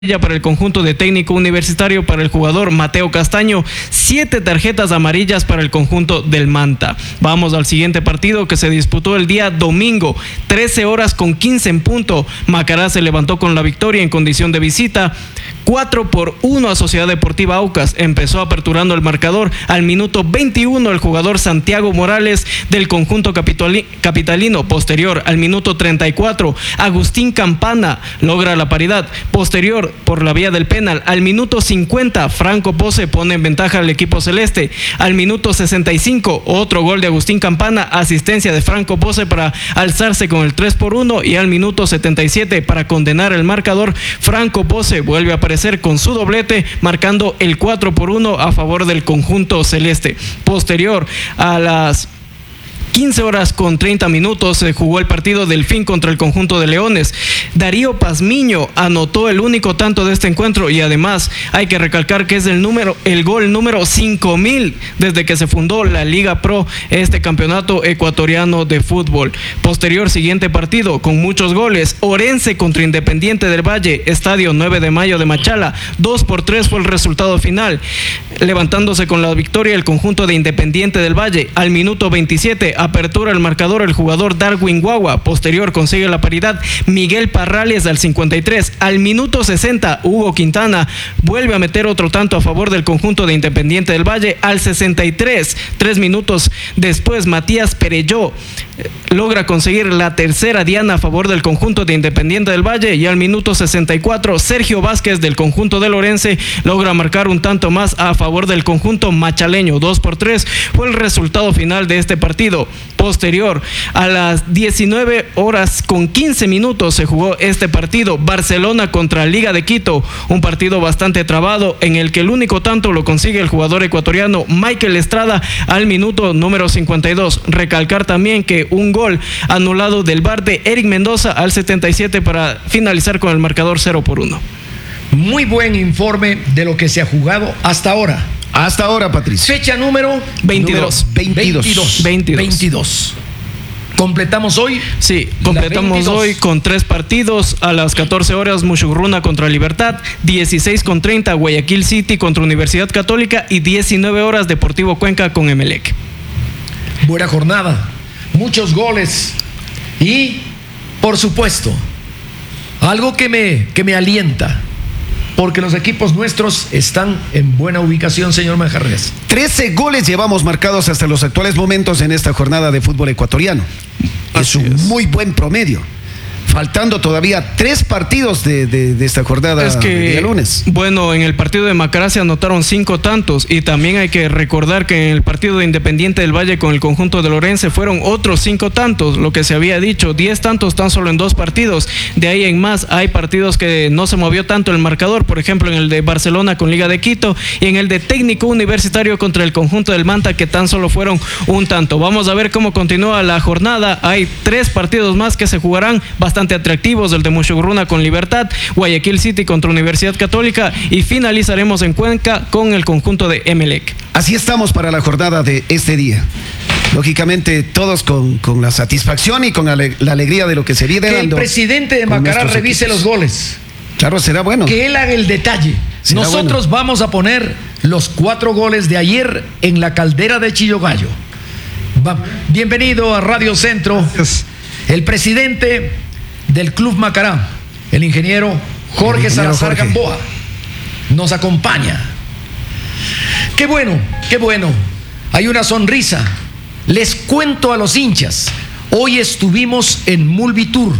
para el conjunto de Técnico Universitario para el jugador Mateo Castaño, 7 tarjetas amarillas para el conjunto del Manta. Vamos al siguiente partido que se disputó el día domingo, 13:15 en punto. Macará se levantó con la victoria en condición de visita, 4-1 a Sociedad Deportiva Aucas. Empezó aperturando el marcador al minuto 21 el jugador Santiago Morales del conjunto capitalino. Posterior, al minuto 34, Agustín Campana logra la paridad. Posterior, por la vía del penal, al minuto 50, Franco Pose pone en ventaja al equipo celeste. Al minuto 65, otro gol de Agustín Campana, asistencia de Franco Pose para alzarse con el 3-1, y al minuto 77, para condenar el marcador, Franco Pose vuelve a aparecer con su doblete, marcando el 4-1 a favor del conjunto celeste. Posterior, a las 15:30 se jugó el partido Delfín contra el conjunto de Leones. Darío Pazmiño anotó el único tanto de este encuentro, y además hay que recalcar que es el gol número 5000 desde que se fundó la Liga Pro, este campeonato ecuatoriano de fútbol. Posterior, siguiente partido con muchos goles: Orense contra Independiente del Valle, estadio 9 de Mayo de Machala. 2-3 fue el resultado final, levantándose con la victoria el conjunto de Independiente del Valle. Al minuto 27 apertura el marcador el jugador Darwin Guagua. Posterior, consigue la paridad Miguel Parrales al 53. Al minuto 60, Hugo Quintana vuelve a meter otro tanto a favor del conjunto de Independiente del Valle. Al 63, 3 minutos después, Matías Perelló logra conseguir la tercera diana a favor del conjunto de Independiente del Valle, y al minuto 64, Sergio Vázquez del conjunto de Lorense logra marcar un tanto más a favor del conjunto machaleño. 2-3 fue el resultado final de este partido. Posterior, a las 19:15 se jugó este partido, Barcelona contra Liga de Quito, un partido bastante trabado en el que el único tanto lo consigue el jugador ecuatoriano Michael Estrada al minuto número 52. Recalcar también que un gol anulado del VAR de Eric Mendoza al 77 para finalizar con el marcador 0-1. Muy buen informe de lo que se ha jugado hasta ahora. Hasta ahora, Patricio. Fecha número 22. 22. ¿Completamos hoy? Sí, completamos hoy con 3 partidos. A las 14 horas, Muchugruna contra Libertad, 16:30, Guayaquil City contra Universidad Católica, y 19 horas, Deportivo Cuenca con Emelec. Buena jornada, muchos goles y, por supuesto, algo que me alienta, porque los equipos nuestros están en buena ubicación, señor Manjarres. 13 goles llevamos marcados hasta los actuales momentos en esta jornada de fútbol ecuatoriano. Es un muy buen promedio, faltando todavía 3 partidos de esta jornada de día lunes. Bueno, en el partido de Macará se anotaron 5 tantos, y también hay que recordar que en el partido de Independiente del Valle con el conjunto de Lorense fueron otros 5 tantos, lo que se había dicho, 10 tantos tan solo en 2 partidos. De ahí en más hay partidos que no se movió tanto el marcador, por ejemplo en el de Barcelona con Liga de Quito, y en el de Técnico Universitario contra el conjunto del Manta, que tan solo fueron un tanto. Vamos a ver cómo continúa la jornada. Hay 3 partidos más que se jugarán, bastante atractivos: el de Muchugruna con Libertad, Guayaquil City contra Universidad Católica, y finalizaremos en Cuenca con el conjunto de Emelec. Así estamos para la jornada de este día. Lógicamente todos con la satisfacción y con la alegría de lo que se viene dando. Que el presidente de Macará revise los goles. Claro, será bueno. Que él haga el detalle. Nosotros vamos a poner los 4 goles de ayer en la caldera de Chillogallo. Bienvenido a Radio Centro. El presidente del Club Macará, el ingeniero Jorge Salazar Gamboa, nos acompaña. Qué bueno, qué bueno. Hay una sonrisa. Les cuento a los hinchas, hoy estuvimos en Mulvitur.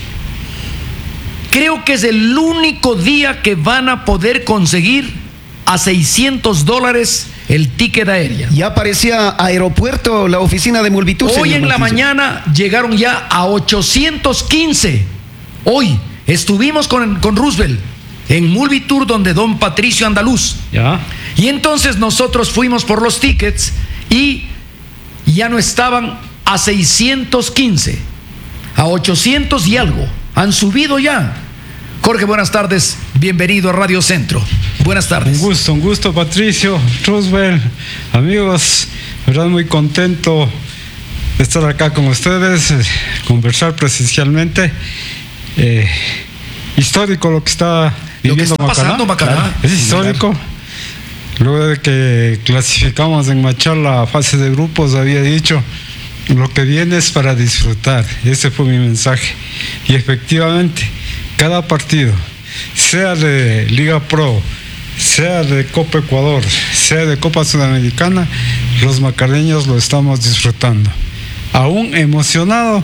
Creo que es el único día que van a poder conseguir a $600 el ticket aéreo. Ya aparecía aeropuerto, la oficina de Mulvitur. Hoy en la mañana llegaron ya a 815. Hoy estuvimos con Roosevelt en Mulvitur, donde don Patricio Andaluz. Ya. Y entonces nosotros fuimos por los tickets y ya no estaban a 615, a 800 y algo. Han subido ya. Jorge, buenas tardes. Bienvenido a Radio Centro. Buenas tardes. Un gusto, Patricio, Roosevelt, amigos. Verdad, muy contento de estar acá con ustedes, conversar presencialmente. Histórico lo que está viviendo Macará. Es histórico. Luego de que clasificamos en Machal la fase de grupos, había dicho: lo que viene es para disfrutar. Ese fue mi mensaje. Y efectivamente, cada partido, sea de Liga Pro, sea de Copa Ecuador, sea de Copa Sudamericana, los macareños lo estamos disfrutando. Aún emocionado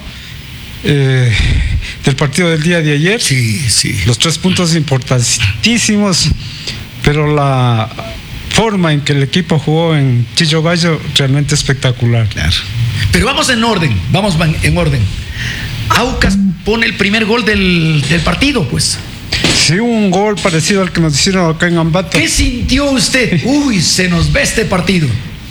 del partido del día de ayer. Sí. Los 3 puntos importantísimos, pero la forma en que el equipo jugó en Chillogallo realmente espectacular. Claro. Pero vamos en orden. Aucas pone el primer gol del partido, pues. Sí, un gol parecido al que nos hicieron acá en Ambato. ¿Qué sintió usted? Uy, se nos ve este partido.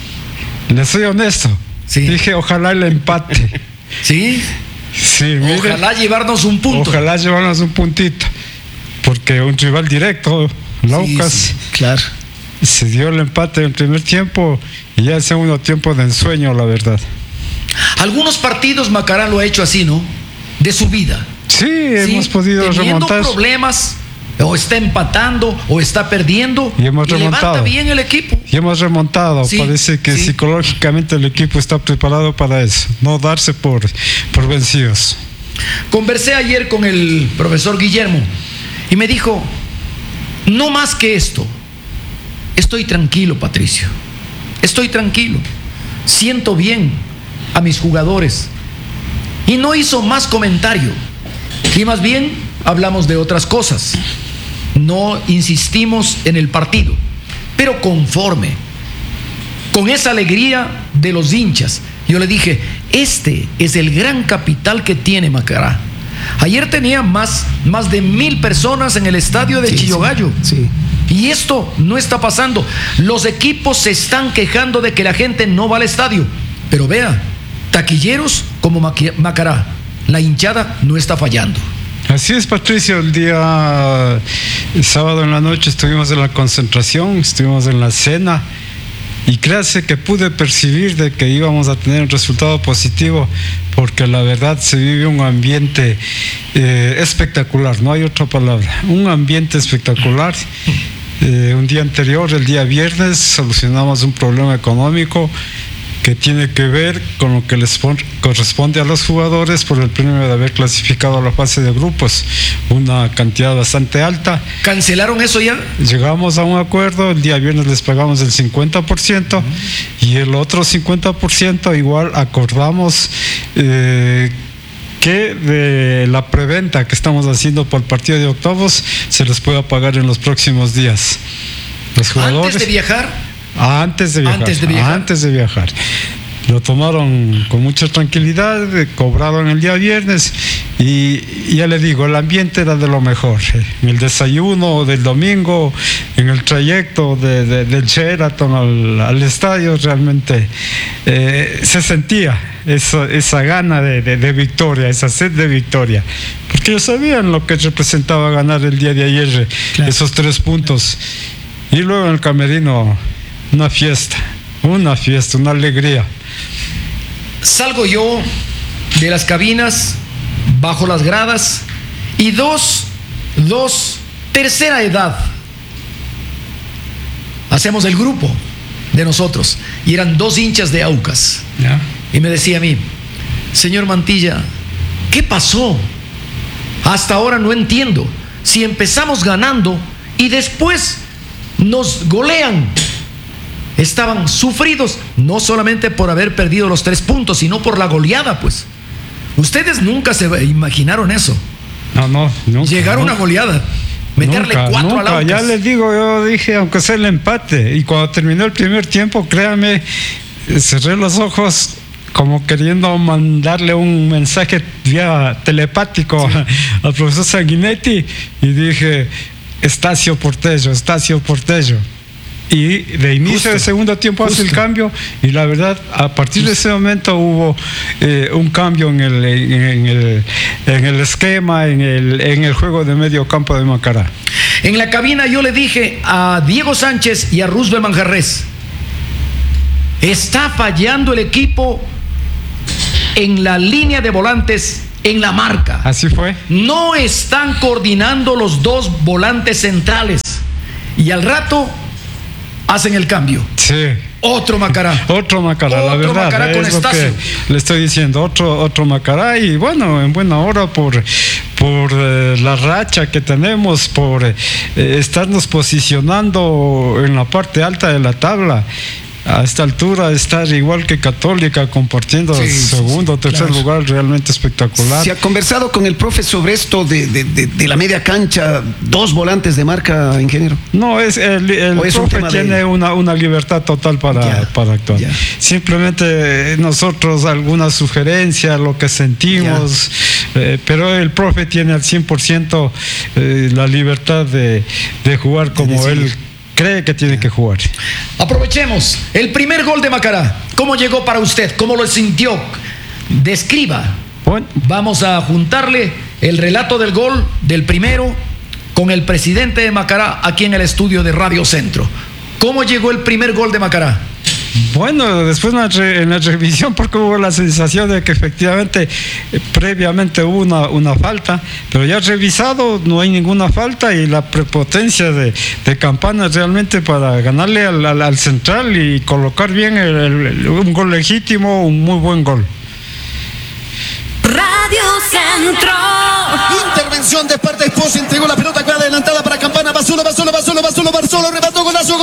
Le soy honesto. Sí. Dije, ojalá el empate. ¿Sí? Sí, mire, ojalá llevarnos un punto. Ojalá llevarnos un puntito. Porque un rival directo, Aucas. Sí, claro. Se dio el empate en el primer tiempo y ya el segundo tiempo de ensueño, la verdad. Algunos partidos Macará lo ha hecho así, ¿no? De su vida. Sí, hemos podido teniendo remontar. Problemas, o está empatando, o está perdiendo. Y hemos remontado. Levanta bien el equipo. Y hemos remontado. Sí, parece que sí. Psicológicamente el equipo está preparado para eso. No darse por vencidos. Conversé ayer con el profesor Guillermo y me dijo: no más que esto. Estoy tranquilo, Patricio. Estoy tranquilo. Siento bien a mis jugadores. Y no hizo más comentario. Y más bien hablamos de otras cosas. No insistimos en el partido, pero conforme, con esa alegría de los hinchas. Yo le dije: este es el gran capital que tiene Macará. Ayer tenía más de 1,000 personas en el estadio de Chillogallo. Sí. Y esto no está pasando. Los equipos se están quejando de que la gente no va al estadio. Pero vea, taquilleros como Macará, la hinchada no está fallando. Así es, Patricio. El día sábado en la noche estuvimos en la concentración, estuvimos en la cena, y créase que pude percibir de que íbamos a tener un resultado positivo, porque la verdad se vive un ambiente espectacular, no hay otra palabra, un ambiente espectacular. Un día anterior, el día viernes, solucionamos un problema económico que tiene que ver con lo que les corresponde a los jugadores por el premio de haber clasificado a la fase de grupos, una cantidad bastante alta. ¿Cancelaron eso ya? Llegamos a un acuerdo, el día viernes les pagamos el 50% y el otro 50% igual acordamos que de la preventa que estamos haciendo por el partido de octavos se les pueda pagar en los próximos días. Los jugadores, ¿Antes de viajar? Antes de viajar. Lo tomaron con mucha tranquilidad, cobraron el día viernes y ya le digo, el ambiente era de lo mejor. En el desayuno del domingo, en el trayecto del Sheraton al estadio, realmente se sentía esa gana de victoria, esa sed de victoria. Porque ellos sabían lo que representaba ganar el día de ayer, claro, esos 3 puntos. Y luego en el camerino, una fiesta, una alegría. Salgo yo de las cabinas, bajo las gradas, y dos, tercera edad. Hacemos el grupo de nosotros, y eran 2 hinchas de Aucas. ¿Ya? Y me decía a mí: señor Mantilla, ¿qué pasó? Hasta ahora no entiendo. Si empezamos ganando y después nos golean. Estaban sufridos, no solamente por haber perdido los 3 puntos, sino por la goleada, pues. Ustedes nunca se imaginaron eso. No, nunca. Llegar a una goleada, meterle 4 al Aucas. Ya les digo, yo dije, aunque sea el empate. Y cuando terminó el primer tiempo, créame, cerré los ojos como queriendo mandarle un mensaje vía telepático, sí, al profesor Sanguinetti, y dije: Estacio Portello. Y de inicio del segundo tiempo hace el cambio, y la verdad, a partir de ese momento hubo un cambio en el esquema, en el juego de medio campo de Macará. En la cabina yo le dije a Diego Sánchez y a Roosevelt Manjarrés: está fallando el equipo en la línea de volantes en la marca. Así fue. No están coordinando los dos volantes centrales. Y al rato hacen el cambio. Sí. Otro Macará. Otro Macará, la verdad. Macará con es lo que le estoy diciendo. Otro Macará. Y bueno, en buena hora por la racha que tenemos, por estarnos posicionando en la parte alta de la tabla. A esta altura estar igual que Católica compartiendo segundo o tercer lugar realmente espectacular. ¿Se ha conversado con el profe sobre esto de la media cancha, dos volantes de marca, ingeniero? No, el profe tiene una libertad total para actuar. Ya. Simplemente nosotros alguna sugerencia, lo que sentimos, pero el profe tiene al 100% la libertad de jugar como él cree que tiene que jugar. Aprovechemos el primer gol de Macará. ¿Cómo llegó para usted? ¿Cómo lo sintió? Describa. Bueno. Vamos a juntarle el relato del gol del primero con el presidente de Macará aquí en el estudio de Radio Centro. ¿Cómo llegó el primer gol de Macará? Bueno, después en la revisión, porque hubo la sensación de que efectivamente previamente hubo una falta, pero ya revisado no hay ninguna falta, y la prepotencia de Campana realmente para ganarle al central y colocar bien un gol legítimo, un muy buen gol. Radio Centro. Intervención de parte de Esposa, entregó la pelota acá adelantada para Campana, Barzulo, remató, golazo,